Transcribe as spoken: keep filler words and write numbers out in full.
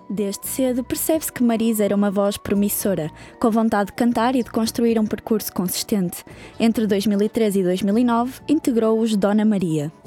Desde cedo percebe-se que Marisa era uma voz promissora, com vontade de cantar e de construir um percurso consistente. Entre dois mil e treze e dois mil e nove, integrou os Dona Maria.